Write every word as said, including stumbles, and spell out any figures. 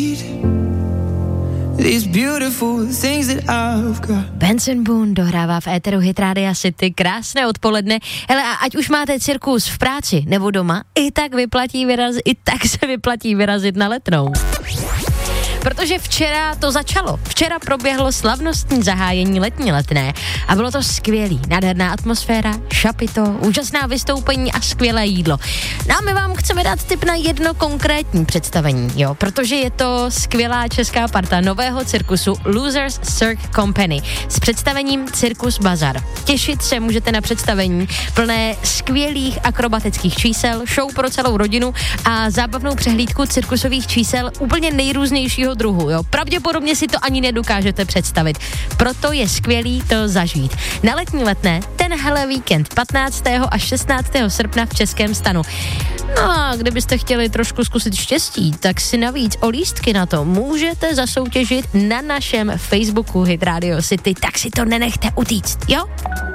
Benson Boone dohrává v éteru Hit Rádia City. Krásné odpoledne. Hele, a ať už máte cirkus v práci nebo doma, i tak vyplatí vyrazit, i tak se vyplatí vyrazit na Letnou. Protože včera to začalo. Včera proběhlo slavnostní zahájení letní Letné a bylo to skvělý. Nádherná atmosféra, šapito, úžasná vystoupení a skvělé jídlo. No a my vám chceme dát tip na jedno konkrétní představení, jo, protože je to skvělá česká parta nového cirkusu Losers Cirque Company s představením Cirkus Bazar. Těšit se můžete na představení plné skvělých akrobatických čísel, show pro celou rodinu a zábavnou přehlídku cirkusových čísel úplně nejrůznějšího druhu, jo. Pravděpodobně si to ani nedokážete představit. Proto je skvělý to zažít. Na letní Letné tenhle víkend patnáctého až šestnáctého srpna v Českém Stanu. No a kdybyste chtěli trošku zkusit štěstí, tak si navíc o lístky na to můžete zasoutěžit na našem Facebooku Hit Radio City, tak si to nenechte utíct, jo?